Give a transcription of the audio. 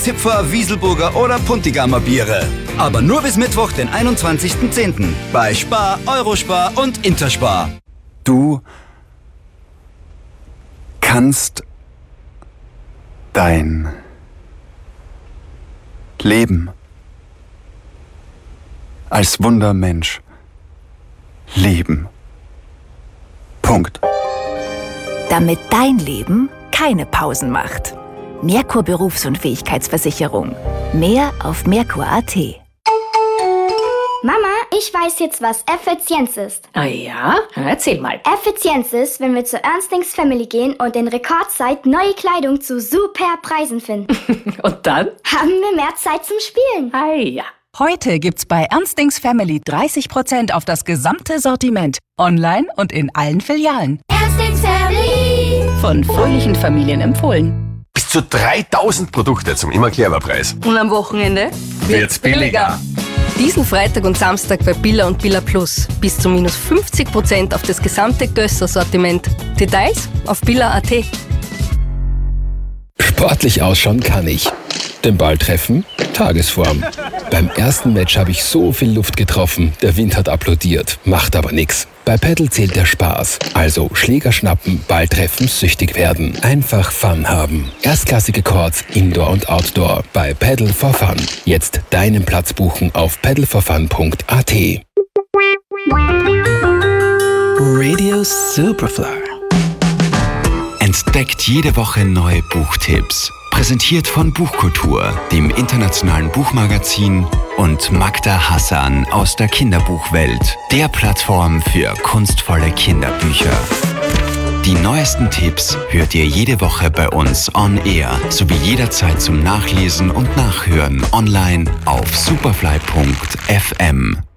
Zipfer, Wieselburger oder Puntigamer Biere. Aber nur bis Mittwoch, den 21.10. bei Spar, Eurospar und Interspar. Du kannst dein Leben als Wundermensch leben. Punkt. Damit dein Leben keine Pausen macht. Merkur Berufsunfähigkeitsversicherung. Mehr auf merkur.at. Mama, ich weiß jetzt, was Effizienz ist. Ah ja? Erzähl mal. Effizienz ist, wenn wir zu Ernstings Family gehen und in Rekordzeit neue Kleidung zu super Preisen finden. Und dann? Haben wir mehr Zeit zum Spielen. Ah ja. Heute gibt's bei Ernstings Family 30% auf das gesamte Sortiment. Online und in allen Filialen. Ernstings Family. Von fröhlichen Familien empfohlen. Bis zu 3000 Produkte zum Immer-Clever-Preis. Und am Wochenende Wird's billiger. Diesen Freitag und Samstag bei Billa und Billa Plus. Bis zu minus 50% auf das gesamte Gösser-Sortiment. Details auf billa.at. Sportlich ausschauen kann ich. Den Ball treffen? Tagesform. Beim ersten Match habe ich so viel Luft getroffen, der Wind hat applaudiert, macht aber nix. Bei Paddle zählt der Spaß. Also Schläger schnappen, Ball treffen, süchtig werden. Einfach Fun haben. Erstklassige Courts, Indoor und Outdoor. Bei Paddle for Fun. Jetzt deinen Platz buchen auf paddleforfun.at. Radio Superfly entdeckt jede Woche neue Buchtipps. Präsentiert von Buchkultur, dem internationalen Buchmagazin, und Magda Hassan aus der Kinderbuchwelt, der Plattform für kunstvolle Kinderbücher. Die neuesten Tipps hört ihr jede Woche bei uns on air, sowie jederzeit zum Nachlesen und Nachhören online auf superfly.fm.